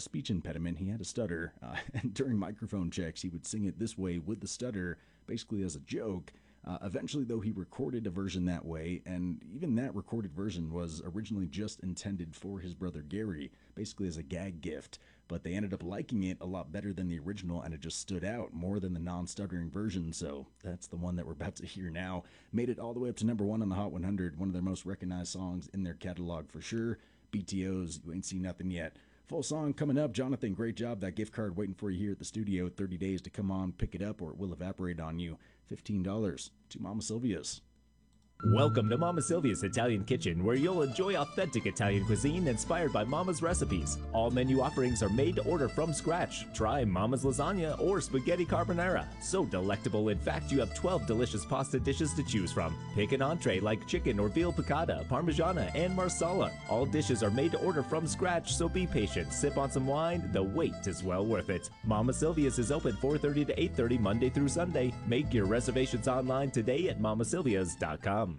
speech impediment. He had a stutter, and during microphone checks, he would sing it this way with the stutter, basically as a joke. Eventually, though, he recorded a version that way, and even that recorded version was originally just intended for his brother Gary, basically as a gag gift. But they ended up liking it a lot better than the original, and it just stood out more than the non-stuttering version, so that's the one that we're about to hear now. Made it all the way up to #1 on the Hot 100, one of their most recognized songs in their catalog for sure. BTO's You Ain't Seen Nothing Yet. Full song coming up. Jonathan, great job. That gift card waiting for you here at the studio. 30 days to come on, pick it up, or it will evaporate on you. $15 to Mama Sylvia's. Welcome to Mama Sylvia's Italian Kitchen, where you'll enjoy authentic Italian cuisine inspired by Mama's recipes. All menu offerings are made to order from scratch. Try Mama's lasagna or spaghetti carbonara. So delectable, in fact, you have 12 delicious pasta dishes to choose from. Pick an entree like chicken or veal piccata, parmigiana, and marsala. All dishes are made to order from scratch, so be patient. Sip on some wine. The wait is well worth it. Mama Sylvia's is open 4:30 to 8:30 Monday through Sunday. Make your reservations online today at mamasylvias.com.